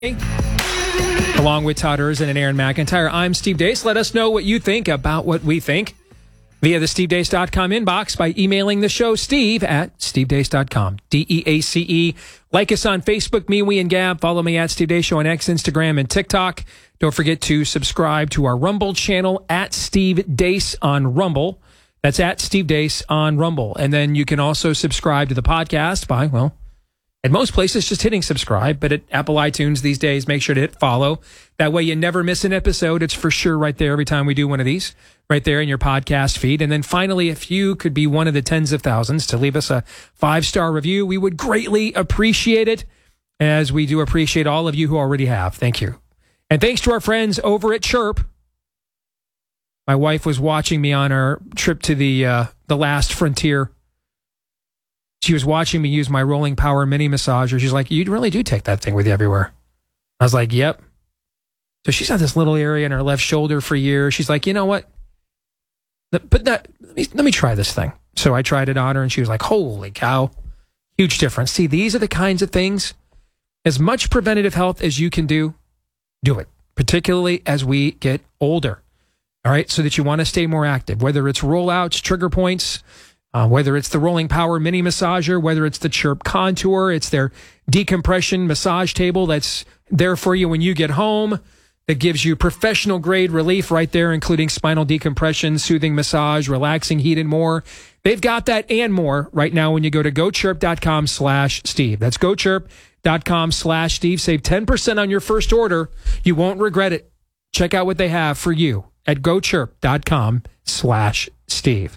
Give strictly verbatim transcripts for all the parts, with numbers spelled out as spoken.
Along with Todd Erzin and Aaron McIntyre, I'm Steve Deace. Let us know what you think about what we think via the steve deace dot com inbox by emailing the show, steve at steve deace dot com. D E A C E. Like us on Facebook, me, we, and Gab. Follow me at Steve Deace Show on X, Instagram, and TikTok. Don't forget to subscribe to our Rumble channel at Steve Deace on Rumble. That's at Steve Deace on Rumble. And then you can also subscribe to the podcast by, well, at most places, just hitting subscribe, but at Apple iTunes these days, make sure to hit follow. That way you never miss an episode. It's for sure right there every time we do one of these, right there in your podcast feed. And then finally, if you could be one of the tens of thousands to leave us a five-star review, we would greatly appreciate it, as we do appreciate all of you who already have. Thank you. And thanks to our friends over at Chirp. My wife was watching me on our trip to the uh, the last frontier. She was watching me use my Rolling Power mini massager. She's like, you really do take that thing with you everywhere. I was like, yep. So she's had this little area in her left shoulder for years. She's like, you know what? But that, let me, let me try this thing. So I tried it on her, and she was like, holy cow. Huge difference. See, these are the kinds of things, as much preventative health as you can do, do it, particularly as we get older. All right, so that you want to stay more active, whether it's rollouts, trigger points, Uh, whether it's the Rolling Power mini massager, whether it's the Chirp Contour, it's their decompression massage table that's there for you when you get home, that gives you professional grade relief right there, including spinal decompression, soothing massage, relaxing heat, and more. They've got that and more right now when you go to gochirp.com slash Steve. That's gochirp.com slash Steve. Save ten percent on your first order. You won't regret it. Check out what they have for you at gochirp.com slash Steve.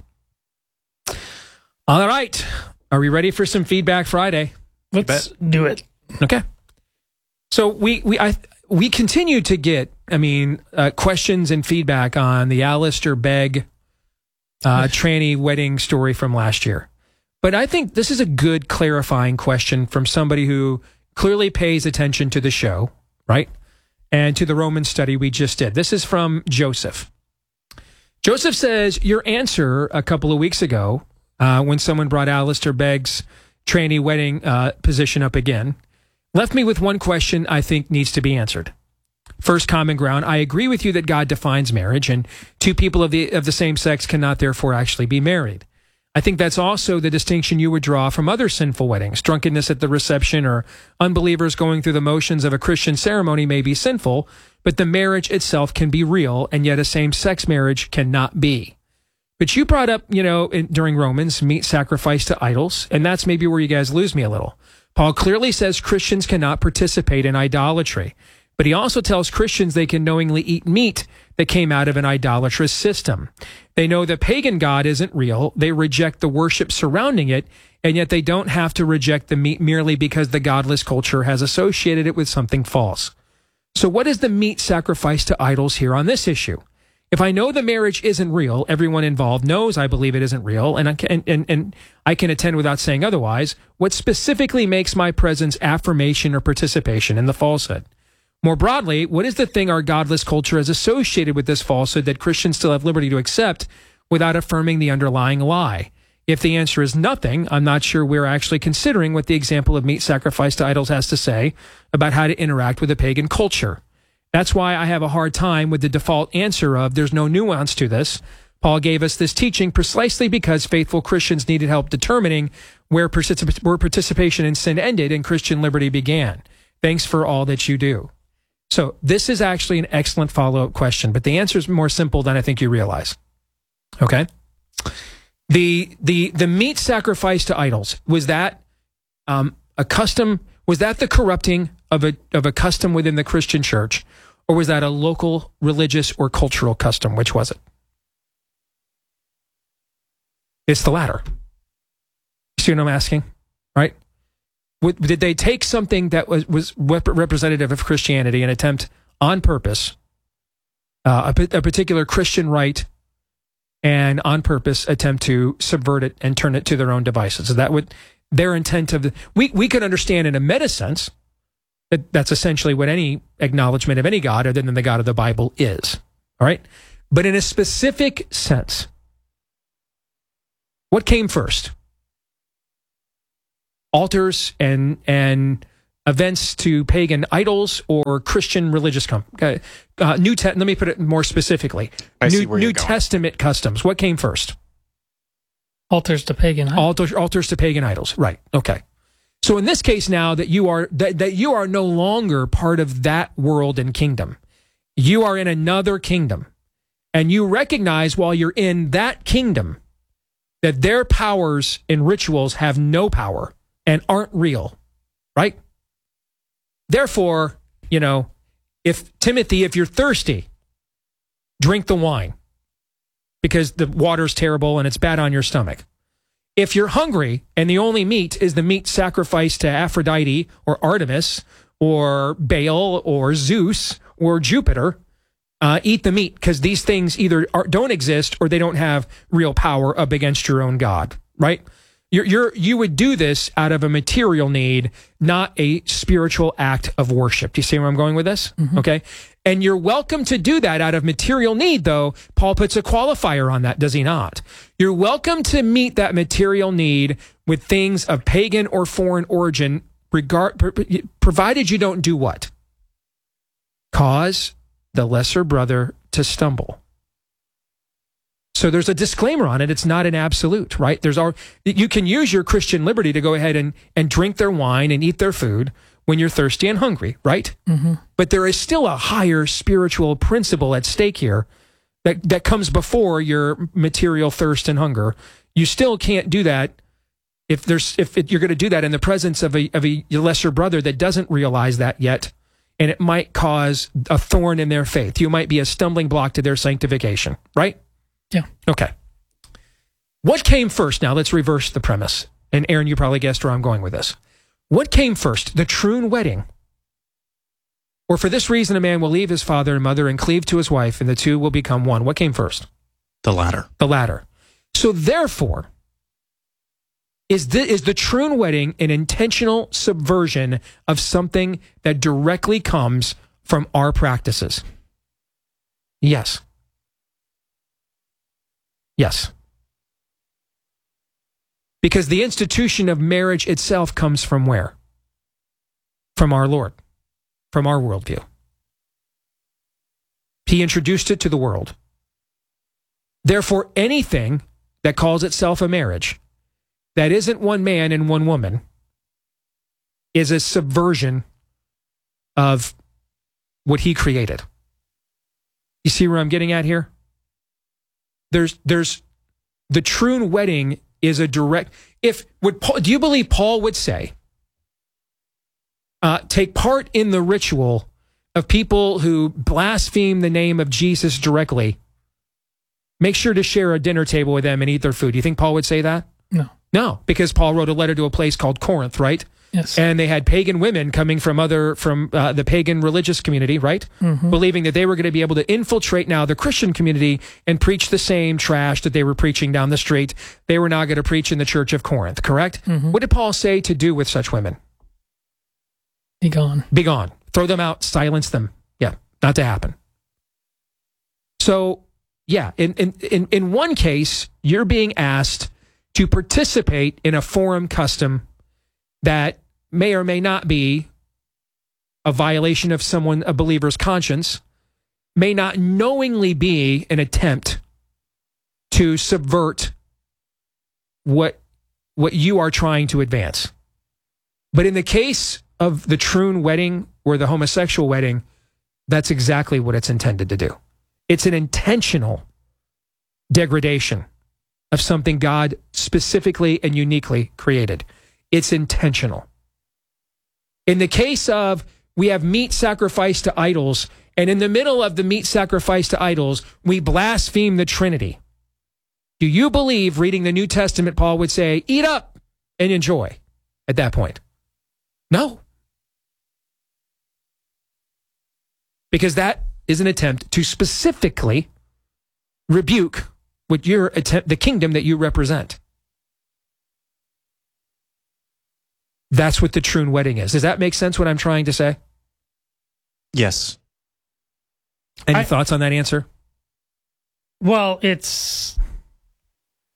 All right. Are we ready for some Feedback Friday? Let's do it. Okay. So we we I we continue to get, I mean, uh, questions and feedback on the Alistair Begg uh, tranny wedding story from last year. But I think this is a good clarifying question from somebody who clearly pays attention to the show, right? And to the Roman study we just did. This is from Joseph. Joseph says, your answer a couple of weeks ago, Uh, when someone brought Alistair Begg's tranny wedding uh, position up again, left me with one question I think needs to be answered. First common ground, I agree with you that God defines marriage, and two people of the of the same sex cannot therefore actually be married. I think that's also the distinction you would draw from other sinful weddings. Drunkenness at the reception or unbelievers going through the motions of a Christian ceremony may be sinful, but the marriage itself can be real, and yet a same-sex marriage cannot be. But you brought up, you know, in, during Romans, meat sacrifice to idols, and that's maybe where you guys lose me a little. Paul clearly says Christians cannot participate in idolatry, but he also tells Christians they can knowingly eat meat that came out of an idolatrous system. They know the pagan god isn't real, they reject the worship surrounding it, and yet they don't have to reject the meat merely because the godless culture has associated it with something false. So what is the meat sacrifice to idols here on this issue? If I know the marriage isn't real, everyone involved knows I believe it isn't real, and I can, and, and I can attend without saying otherwise, what specifically makes my presence affirmation or participation in the falsehood? More broadly, what is the thing our godless culture has associated with this falsehood that Christians still have liberty to accept without affirming the underlying lie? If the answer is nothing, I'm not sure we're actually considering what the example of meat sacrifice to idols has to say about how to interact with a pagan culture. That's why I have a hard time with the default answer of there's no nuance to this. Paul gave us this teaching precisely because faithful Christians needed help determining where, particip- where participation in sin ended and Christian liberty began. Thanks for all that you do. So this is actually an excellent follow-up question, but the answer is more simple than I think you realize. Okay? The the the meat sacrifice to idols, was that um, a custom, was that the corrupting of a of a custom within the Christian church, or was that a local religious or cultural custom? Which was it? It's the latter. You see what I'm asking? Right? Did they take something that was, was representative of Christianity and attempt on purpose, uh, a, a particular Christian rite, and on purpose attempt to subvert it and turn it to their own devices? Is that what their intent of the... We, we could understand in a meta sense that that's essentially what any acknowledgement of any God other than the God of the Bible is. All right? But in a specific sense, what came first? Altars and and events to pagan idols or Christian religious com- uh, uh, New Te- let me put it more specifically. I New, see where New you're going. Testament customs. What came first? Altars to pagan idols. Altars, altars to pagan idols. Right. Okay. So in this case now that you are that, that you are no longer part of that world and kingdom. You are in another kingdom. And you recognize while you're in that kingdom that their powers and rituals have no power and aren't real. Right? Therefore, you know, if Timothy, if you're thirsty, drink the wine because the water's terrible and it's bad on your stomach. If you're hungry and the only meat is the meat sacrificed to Aphrodite or Artemis or Baal or Zeus or Jupiter, uh, eat the meat because these things either are, don't exist or they don't have real power up against your own God, right? You're, you're, you would do this out of a material need, not a spiritual act of worship. Do you see where I'm going with this? Mm-hmm. Okay. And you're welcome to do that out of material need, though. Paul puts a qualifier on that, does he not? You're welcome to meet that material need with things of pagan or foreign origin, regard, provided you don't do what? Cause the lesser brother to stumble. So there's a disclaimer on it. It's not an absolute, right? There's our, you can use your Christian liberty to go ahead and, and drink their wine and eat their food when you're thirsty and hungry, right? Mm-hmm. But there is still a higher spiritual principle at stake here that, that comes before your material thirst and hunger. You still can't do that if there's if it, you're going to do that in the presence of a of a lesser brother that doesn't realize that yet, and it might cause a thorn in their faith. You might be a stumbling block to their sanctification, right? Yeah. Okay. What came first? Now let's reverse the premise. And Aaron, you probably guessed where I'm going with this. What came first? The troon wedding? Or for this reason, a man will leave his father and mother and cleave to his wife, and the two will become one. What came first? The latter. The latter. So therefore, is the, is the troon wedding an intentional subversion of something that directly comes from our practices? Yes. Yes. Because the institution of marriage itself comes from where? From our Lord, from our worldview. He introduced it to the world. Therefore, anything that calls itself a marriage that isn't one man and one woman is a subversion of what he created. You see where I'm getting at here? There's, there's, the troon wedding is a direct, if, would Paul, do you believe Paul would say, uh, take part in the ritual of people who blaspheme the name of Jesus directly, make sure to share a dinner table with them and eat their food? Do you think Paul would say that? No. No, because Paul wrote a letter to a place called Corinth, right? Yes. And they had pagan women coming from other, from uh, the pagan religious community, right? Mm-hmm. Believing that they were going to be able to infiltrate now the Christian community and preach the same trash that they were preaching down the street. They were now going to preach in the church of Corinth, correct? Mm-hmm. What did Paul say to do with such women? Be gone. Be gone. Throw them out, silence them. Yeah, not to happen. So, yeah, in, in, in, in one case, you're being asked to participate in a forum custom that may or may not be a violation of someone, a believer's conscience, may not knowingly be an attempt to subvert what, what you are trying to advance. But in the case of the troon wedding or the homosexual wedding, that's exactly what it's intended to do. It's an intentional degradation of something God specifically and uniquely created. It's intentional. In the case of we have meat sacrificed to idols, and in the middle of the meat sacrificed to idols, we blaspheme the Trinity. Do you believe, reading the New Testament, Paul would say, eat up and enjoy at that point? No. Because that is an attempt to specifically rebuke what your attempt, the kingdom that you represent. That's what the troon wedding is. Does that make sense what I'm trying to say? Yes. Any I, thoughts on that answer? Well, it's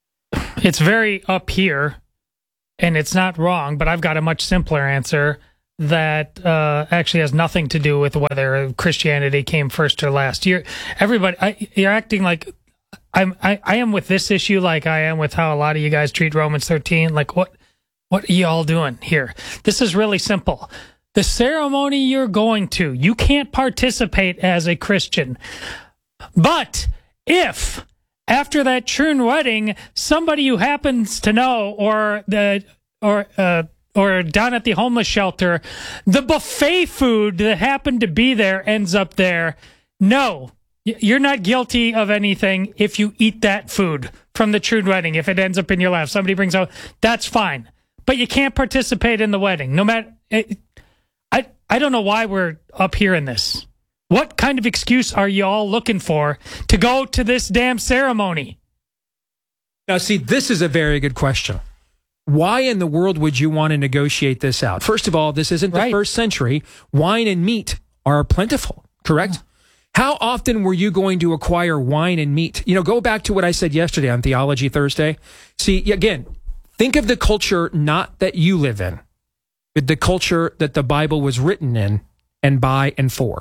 it's very up here, and it's not wrong, but I've got a much simpler answer. that uh, actually has nothing to do with whether Christianity came first or last. You're everybody. I, you're acting like I'm. I, I am with this issue, like I am with how a lot of you guys treat Romans thirteen. Like what? What are you all doing here? This is really simple. The ceremony you're going to, you can't participate as a Christian. But if after that churn wedding, somebody who happens to know, or the or uh, or down at the homeless shelter, the buffet food that happened to be there ends up there, no, you're not guilty of anything if you eat that food from the churn wedding. If it ends up in your lap, somebody brings out, that's fine. But you can't participate in the wedding, no matter. It, I I don't know why we're up here in this. What kind of excuse are you all looking for to go to this damn ceremony? Now, see, this is a very good question. Why in the world would you want to negotiate this out? First of all, this isn't the Right. first century. Wine and meat are plentiful, correct? How often were you going to acquire wine and meat? You know, go back to what I said yesterday on Theology Thursday. See, again, think of the culture not that you live in, but the culture that the Bible was written in and by and for.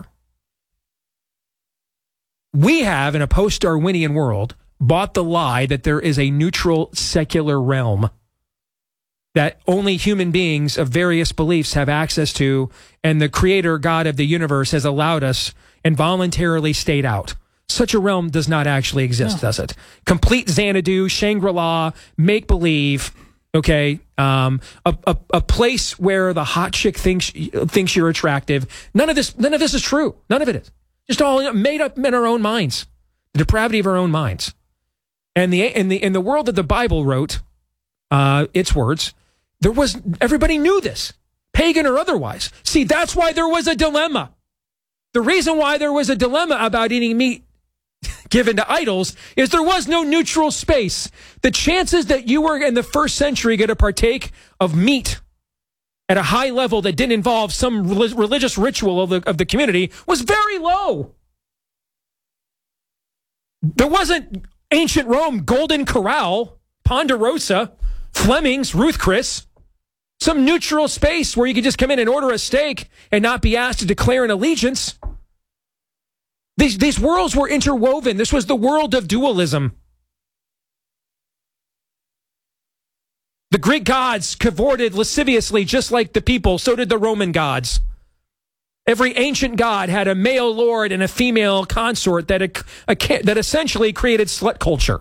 We have, in a post-Darwinian world, bought the lie that there is a neutral secular realm that only human beings of various beliefs have access to, and the creator God of the universe has allowed us and voluntarily stayed out. Such a realm does not actually exist, No. does it? Complete Xanadu, Shangri-La, make-believe, okay, um, a, a, a place where the hot chick thinks thinks you're attractive. None of this, none of this is true. None of it is. Just all made up in our own minds, the depravity of our own minds. And the in the in the world that the Bible wrote, uh, its words, there was everybody knew this, pagan or otherwise. See, that's why there was a dilemma. The reason why there was a dilemma about eating meat given to idols is there was no neutral space. The chances that you were in the first century going to partake of meat at a high level that didn't involve some religious ritual of the, of the community was very low. There wasn't ancient Rome, Golden Corral, Ponderosa, Fleming's, Ruth Chris, some neutral space where you could just come in and order a steak and not be asked to declare an allegiance. These, these worlds were interwoven. This was the world of dualism. The Greek gods cavorted lasciviously just like the people. So did the Roman gods. Every ancient god had a male lord and a female consort that, a, a, that essentially created slut culture.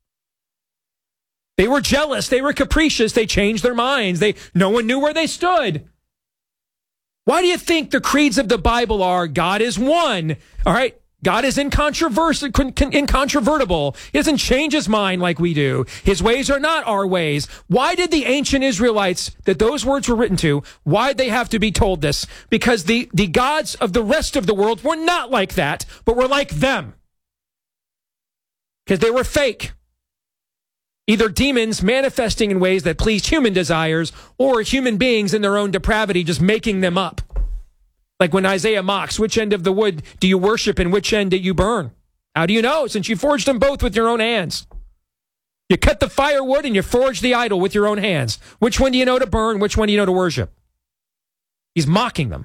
They were jealous. They were capricious. They changed their minds. They, no one knew where they stood. Why do you think the creeds of the Bible are God is one? All right. God is incontrovertible. incontrovertible. He doesn't change his mind like we do. His ways are not our ways. Why did the ancient Israelites that those words were written to, why did they have to be told this? Because the, the gods of the rest of the world were not like that, but were like them. Because they were fake. Either demons manifesting in ways that pleased human desires, or human beings in their own depravity just making them up. Like when Isaiah mocks, which end of the wood do you worship and which end do you burn? How do you know? Since you forged them both with your own hands. You cut the firewood and you forge the idol with your own hands. Which one do you know to burn? Which one do you know to worship? He's mocking them.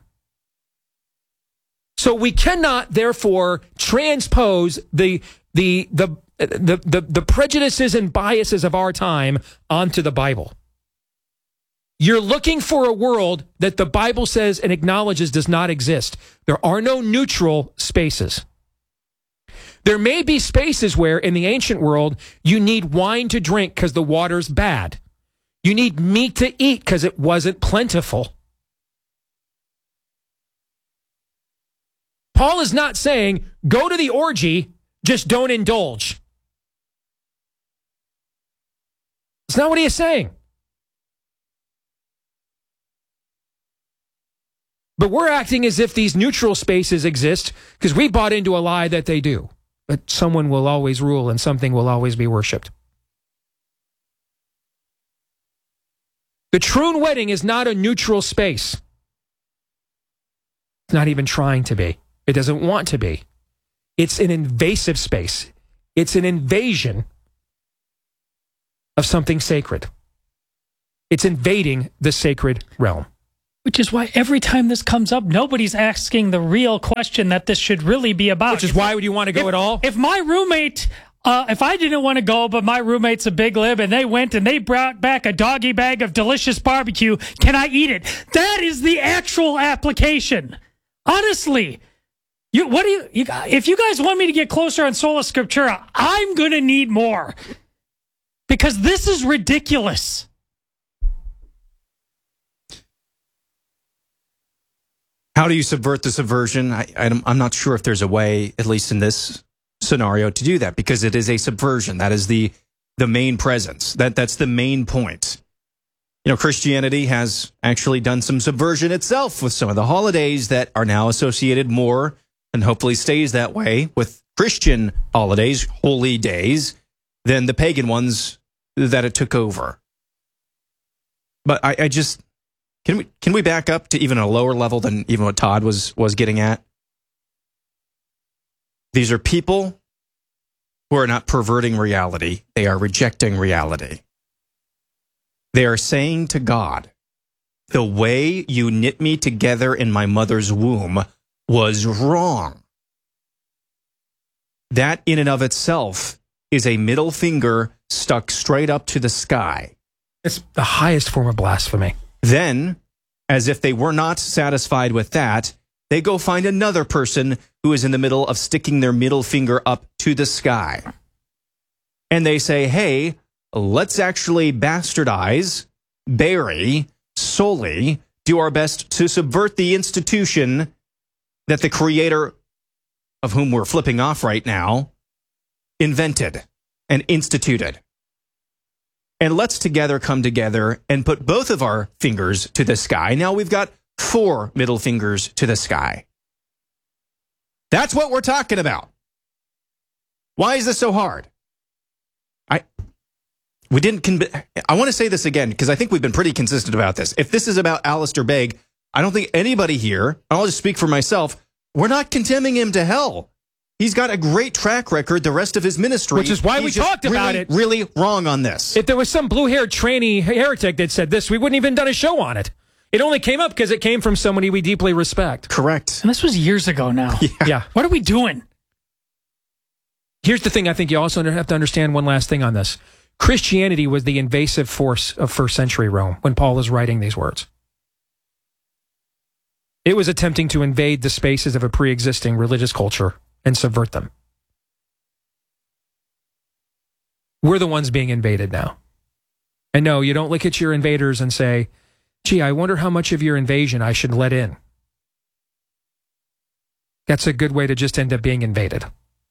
So we cannot, therefore, transpose the the the the the, the prejudices and biases of our time onto the Bible. You're looking for a world that the Bible says and acknowledges does not exist. There are no neutral spaces. There may be spaces where, in the ancient world, you need wine to drink because the water's bad. You need meat to eat because it wasn't plentiful. Paul is not saying, go to the orgy, just don't indulge. It's not what he is saying. But we're acting as if these neutral spaces exist because we bought into a lie that they do. But someone will always rule and something will always be worshipped. The Troon wedding is not a neutral space. It's not even trying to be. It doesn't want to be. It's an invasive space. It's an invasion of something sacred. It's invading the sacred realm. Which is why every time this comes up, nobody's asking the real question that this should really be about. Which is why would you want to go if, at all? If my roommate, uh, if I didn't want to go, but my roommate's a big lib and they went and they brought back a doggy bag of delicious barbecue, can I eat it? That is the actual application. Honestly, you what do you, you if you guys want me to get closer on Sola Scriptura, I'm going to need more. Because this is ridiculous. How do you subvert the subversion? I, I, I'm not sure if there's a way, at least in this scenario, to do that, because it is a subversion. That is the the main presence. That that's the main point. You know, Christianity has actually done some subversion itself with some of the holidays that are now associated more, and hopefully stays that way, with Christian holidays, holy days, than the pagan ones that it took over. But I, I just... Can we can we back up to even a lower level than even what Todd was was getting at? These are people who are not perverting reality. They are rejecting reality. They are saying to God, the way you knit me together in my mother's womb was wrong. That in and of itself is a middle finger stuck straight up to the sky. It's the highest form of blasphemy. Then, as if they were not satisfied with that, they go find another person who is in the middle of sticking their middle finger up to the sky. And they say, hey, let's actually bastardize, bury, solely, do our best to subvert the institution that the creator, of whom we're flipping off right now, invented and instituted. And let's together come together and put both of our fingers to the sky. Now we've got four middle fingers to the sky. That's what we're talking about. Why is this so hard? I we didn't. Conv- I want to say this again because I think we've been pretty consistent about this. If this is about Alistair Begg, I don't think anybody here, I'll just speak for myself, we're not condemning him to hell. He's got a great track record the rest of his ministry. Which is why we talked about it. Really wrong on this. If there was some blue-haired tranny heretic that said this, we wouldn't even done a show on it. It only came up because it came from somebody we deeply respect. Correct. And this was years ago now. Yeah. yeah. What are we doing? Here's the thing I think you also have to understand one last thing on this. Christianity was the invasive force of first century Rome when Paul is writing these words. It was attempting to invade the spaces of a pre-existing religious culture and subvert them. We're the ones being invaded now. And no, you don't look at your invaders and say, gee, I wonder how much of your invasion I should let in. That's a good way to just end up being invaded. All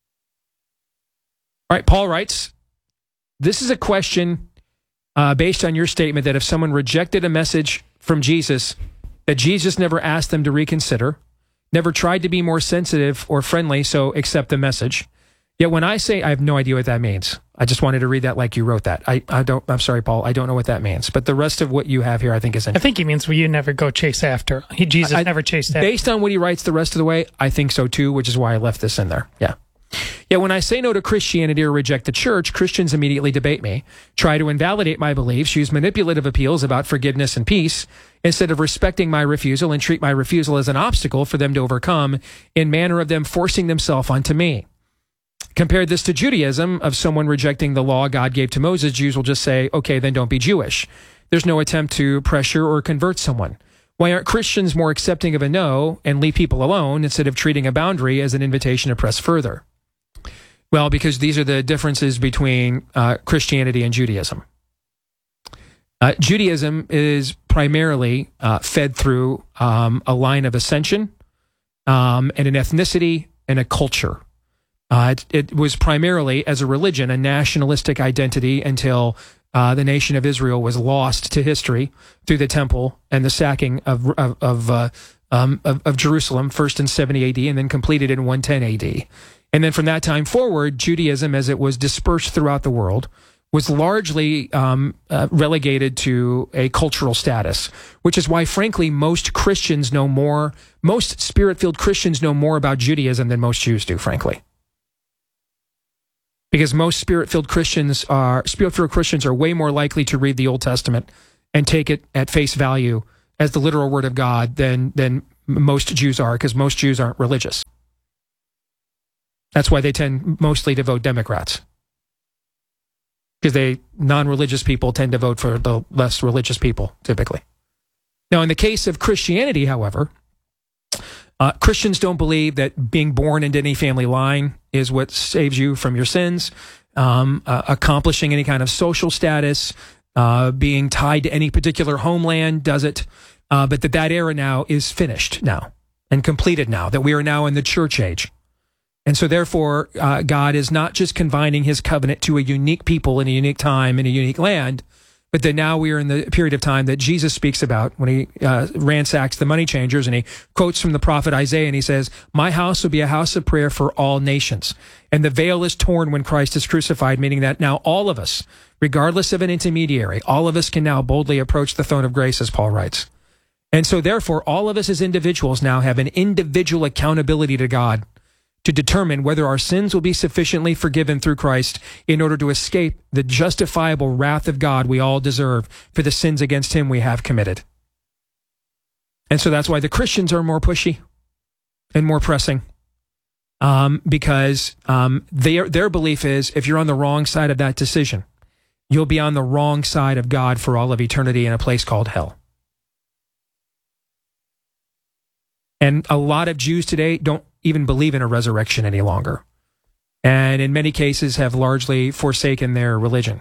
right, Paul writes, this is a question uh, based on your statement that if someone rejected a message from Jesus, that Jesus never asked them to reconsider, never tried to be more sensitive or friendly, so accept the message. Yet when I say, I have no idea what that means. I just wanted to read that like you wrote that. I, I don't, I'm sorry, Paul, I don't know what that means. But the rest of what you have here, I think is interesting. I think he means well, you never go chase after. He, Jesus I, never chased after. Based on what he writes the rest of the way, I think so too, which is why I left this in there. Yeah. Yet when I say no to Christianity or reject the church, Christians immediately debate me, try to invalidate my beliefs, use manipulative appeals about forgiveness and peace, instead of respecting my refusal and treat my refusal as an obstacle for them to overcome in manner of them forcing themselves onto me. Compare this to Judaism of someone rejecting the law God gave to Moses. Jews will just say, okay, then don't be Jewish. There's no attempt to pressure or convert someone. Why aren't Christians more accepting of a no and leave people alone instead of treating a boundary as an invitation to press further? Well, because these are the differences between uh, Christianity and Judaism. Uh, Judaism is primarily uh, fed through um, a line of ascension um, and an ethnicity and a culture. Uh, it, it was primarily, as a religion, a nationalistic identity until uh, the nation of Israel was lost to history through the temple and the sacking of of of, uh, um, of, of Jerusalem, first in seventy A D and then completed in one ten A D. And then from that time forward, Judaism, as it was dispersed throughout the world, was largely um, uh, relegated to a cultural status, which is why, frankly, most Christians know more, most Spirit-filled Christians know more about Judaism than most Jews do, frankly. Because most Spirit-filled Christians are, Spirit-filled Christians are way more likely to read the Old Testament and take it at face value as the literal word of God than than most Jews are, because most Jews aren't religious. That's why they tend mostly to vote Democrats, because they non-religious people tend to vote for the less religious people typically. Now, in the case of Christianity, however, uh, Christians don't believe that being born into any family line is what saves you from your sins. Um, uh, accomplishing any kind of social status, uh, being tied to any particular homeland does it, uh, but that that era now is finished now and completed now, that we are now in the church age. And so therefore, uh, God is not just confining his covenant to a unique people in a unique time in a unique land, but that now we are in the period of time that Jesus speaks about when he uh, ransacks the money changers, and he quotes from the prophet Isaiah, and he says, my house will be a house of prayer for all nations. And the veil is torn when Christ is crucified, meaning that now all of us, regardless of an intermediary, all of us can now boldly approach the throne of grace, as Paul writes. And so therefore, all of us as individuals now have an individual accountability to God to determine whether our sins will be sufficiently forgiven through Christ in order to escape the justifiable wrath of God we all deserve for the sins against him we have committed. And so that's why the Christians are more pushy and more pressing, um, because um, their, their belief is if you're on the wrong side of that decision, you'll be on the wrong side of God for all of eternity in a place called hell. And a lot of Jews today don't even believe in a resurrection any longer, and in many cases have largely forsaken their religion.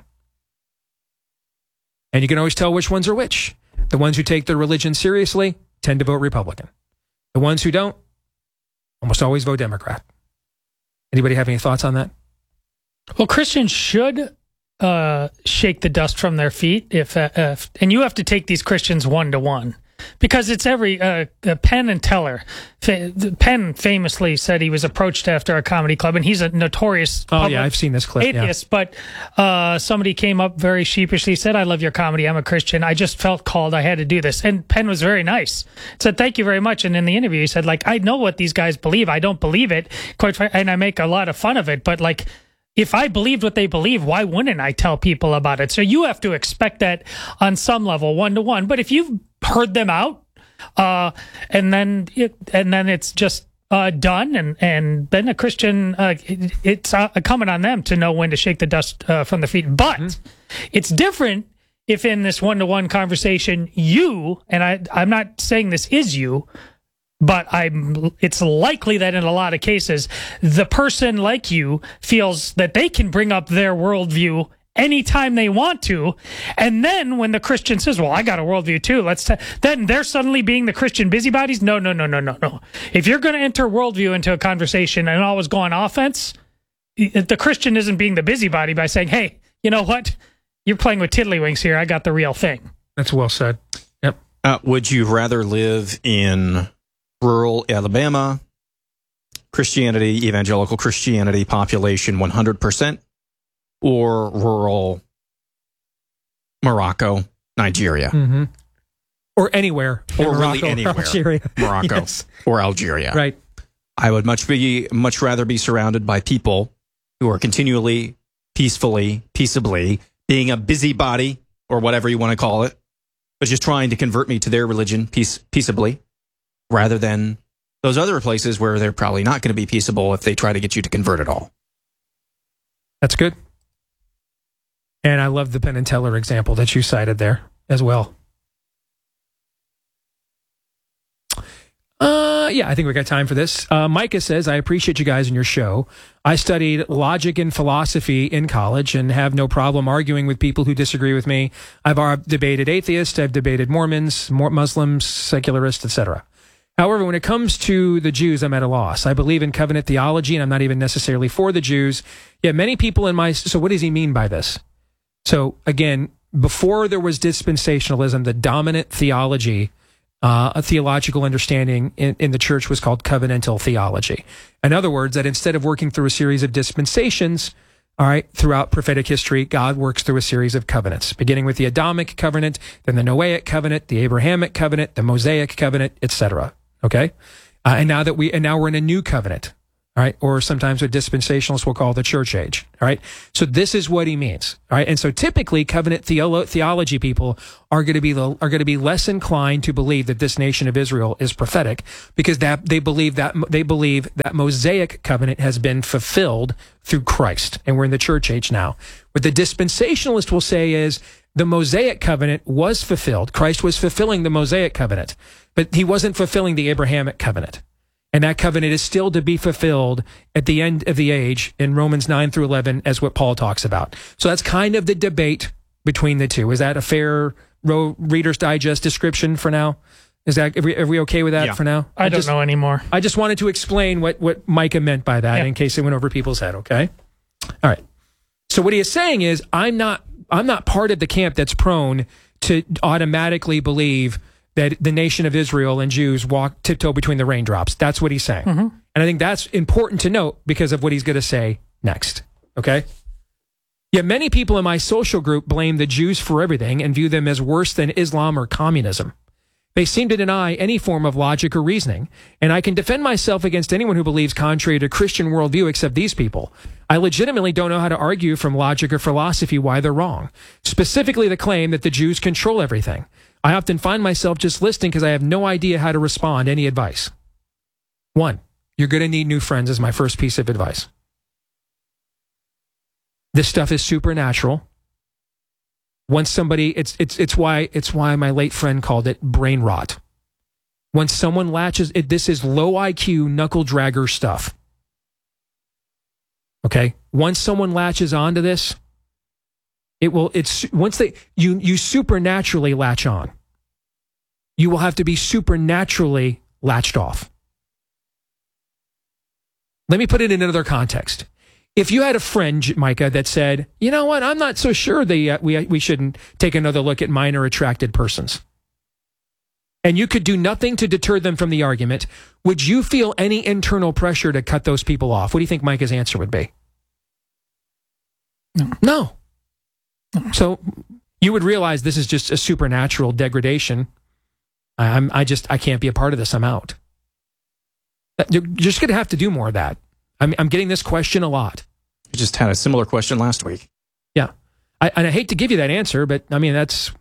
And you can always tell which ones are which. The ones who take their religion seriously tend to vote Republican. The ones who don't almost always vote Democrat. Anybody have any thoughts on that? Well, Christians should uh, shake the dust from their feet, if, uh, if and you have to take these Christians one to one. Because it's every uh, Penn and Teller. Penn famously said he was approached after a comedy club, and he's a notorious oh yeah, I've seen this clip. atheist. Yeah. But uh, somebody came up very sheepishly, said, "I love your comedy. I'm a Christian. I just felt called. I had to do this." And Penn was very nice. Said, "Thank you very much." And in the interview, he said, "Like I know what these guys believe. I don't believe it. Quite, and I make a lot of fun of it. But like." If I believed what they believe, why wouldn't I tell people about it? So you have to expect that on some level, one to one. But if you've heard them out, uh, and then it, and then it's just uh, done, and and then a Christian, uh, it, it's uh, incumbent on them to know when to shake the dust uh, from their feet. But mm-hmm. it's different if in this one to one conversation, you and I, I'm not saying this is you. But I'm, it's likely that in a lot of cases, the person like you feels that they can bring up their worldview anytime they want to. And then when the Christian says, well, I got a worldview too, let's t-, then they're suddenly being the Christian busybodies. No, no, no, no, no, no. If you're going to enter worldview into a conversation and always go on offense, the Christian isn't being the busybody by saying, hey, you know what? You're playing with tiddlywinks here. I got the real thing. That's well said. Yep. Uh, would you rather live in rural Alabama, Christianity, evangelical Christianity population one hundred percent, or rural Morocco, Nigeria? Mm-hmm. Or anywhere. Or Morocco, really anywhere. Algeria. Morocco Yes. or Algeria. Right. I would much be much rather be surrounded by people who are continually, peacefully, peaceably, being a busybody, or whatever you want to call it, but just trying to convert me to their religion peace, peaceably, rather than those other places where they're probably not going to be peaceable if they try to get you to convert at all. That's good. And I love the Penn and Teller example that you cited there as well. Uh, yeah, I think we got time for this. Uh, Micah says, I appreciate you guys and your show. I studied logic and philosophy in college and have no problem arguing with people who disagree with me. I've uh, debated atheists, I've debated Mormons, Muslims, secularists, et cetera. However, when it comes to the Jews, I'm at a loss. I believe in covenant theology, and I'm not even necessarily for the Jews. Yet many people in my... So what does he mean by this? So again, before there was dispensationalism, the dominant theology, uh, a theological understanding in, in the church was called covenantal theology. In other words, that instead of working through a series of dispensations, all right, throughout prophetic history, God works through a series of covenants, beginning with the Adamic covenant, then the Noahic covenant, the Abrahamic covenant, the Mosaic covenant, et cetera. Okay, uh, and now that we and now we're in a new covenant, All right, or sometimes what dispensationalists will call the church age. All right, so this is what he means. All right, and so typically covenant theolo- theology people are going to be the, are going to be less inclined to believe that this nation of Israel is prophetic because that they believe that they believe that Mosaic covenant has been fulfilled through Christ, and we're in the church age now. What the dispensationalist will say is the Mosaic covenant was fulfilled. Christ was fulfilling the Mosaic covenant, but he wasn't fulfilling the Abrahamic covenant. And that covenant is still to be fulfilled at the end of the age in Romans nine through eleven, as what Paul talks about. So that's kind of the debate between the two. Is that a fair Ro- Reader's Digest description for now? Is that, are we, are we okay with that yeah. for now? I, I don't just, know anymore. I just wanted to explain what, what Micah meant by that yeah. in case it went over people's head, okay? All right. So what he is saying is, I'm not, I'm not part of the camp that's prone to automatically believe that the nation of Israel and Jews walk tiptoe between the raindrops. That's what he's saying. Mm-hmm. And I think that's important to note because of what he's going to say next. Okay? Yet many people in my social group blame the Jews for everything and view them as worse than Islam or communism. They seem to deny any form of logic or reasoning, and I can defend myself against anyone who believes contrary to Christian worldview except these people. I legitimately don't know how to argue from logic or philosophy why they're wrong, specifically the claim that the Jews control everything. I often find myself just listening because I have no idea how to respond to any advice. One, you're going to need new friends is my first piece of advice. This stuff is supernatural. Once somebody, it's it's it's why it's why my late friend called it brain rot. Once someone latches, it, this is low I Q knuckle dragger stuff. Okay, once someone latches onto this, it will. It's once they you you supernaturally latch on. You will have to be supernaturally latched off. Let me put it in another context. If you had a friend, Micah, that said, you know what, I'm not so sure the, uh, we, we shouldn't take another look at minor attracted persons, and you could do nothing to deter them from the argument, would you feel any internal pressure to cut those people off? What do you think Micah's answer would be? No. No. So you would realize this is just a supernatural degradation. I'm, I just, I can't be a part of this. I'm out. You're just going to have to do more of that. I'm, I'm getting this question a lot. You just had a similar question last week. Yeah. I, and I hate to give you that answer, but I mean, that's,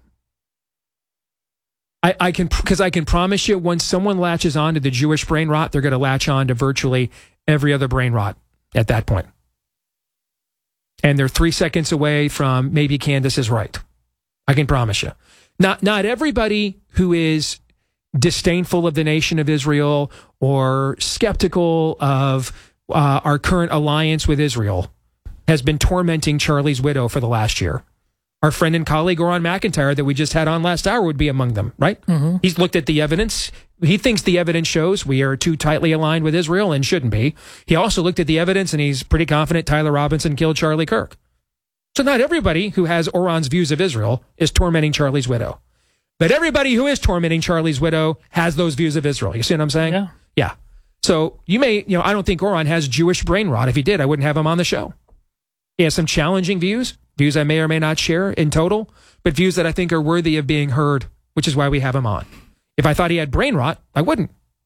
I, I can, because I can promise you when someone latches on to the Jewish brain rot, they're going to latch on to virtually every other brain rot at that point. And they're three seconds away from maybe Candace is right. I can promise you. Not, not everybody who is disdainful of the nation of Israel or skeptical of uh, our current alliance with Israel has been tormenting Charlie's widow for the last year. Our friend and colleague Oran McIntyre that we just had on last hour would be among them, right? Mm-hmm. He's looked at the evidence. He thinks the evidence shows we are too tightly aligned with Israel and shouldn't be. He also looked at the evidence and he's pretty confident Tyler Robinson killed Charlie Kirk. So not everybody who has Oran's views of Israel is tormenting Charlie's widow. But everybody who is tormenting Charlie's widow has those views of Israel. You see what I'm saying? Yeah. Yeah. So you may, you know, I don't think Oran has Jewish brain rot. If he did, I wouldn't have him on the show. He has some challenging views, views I may or may not share in total, but views that I think are worthy of being heard, which is why we have him on. If I thought he had brain rot, I wouldn't.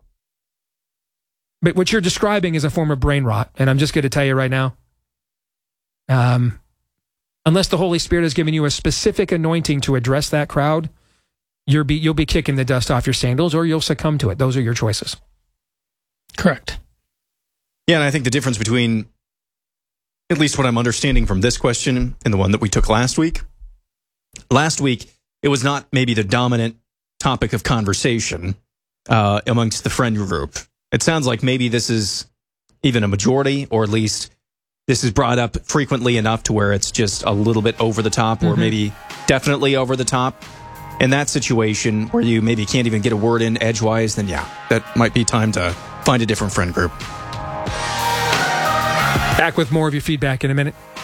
But what you're describing is a form of brain rot, and I'm just going to tell you right now, um, unless the Holy Spirit has given you a specific anointing to address that crowd, you'll be, you'll be kicking the dust off your sandals or you'll succumb to it. Those are your choices. Correct. Yeah, and I think the difference between, at least what I'm understanding from this question and the one that we took last week, last week, it was not maybe the dominant topic of conversation uh, amongst the friend group. It sounds like maybe this is even a majority, or at least this is brought up frequently enough to where it's just a little bit over the top, or mm-hmm. maybe definitely over the top. In that situation where you maybe can't even get a word in edgewise, then yeah, that might be time to find a different friend group. Back with more of your feedback in a minute.